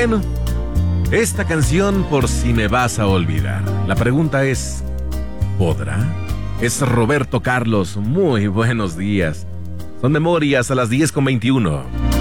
Bueno, esta canción por si me vas a olvidar. La pregunta es, ¿podrá? Es Roberto Carlos. Muy buenos días. Son Memorias a las 10:21.